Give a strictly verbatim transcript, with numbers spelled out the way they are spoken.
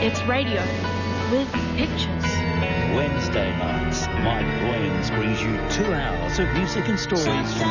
It's radio with pictures. Wednesday nights, Mike Williams brings you two hours of music and stories from